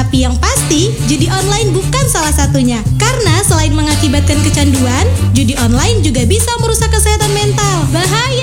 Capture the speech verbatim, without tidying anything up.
Tapi yang pasti, judi online bukan salah satunya. Karena selain mengakibatkan kecanduan, judi online juga bisa merusak kesehatan mental. Bahaya!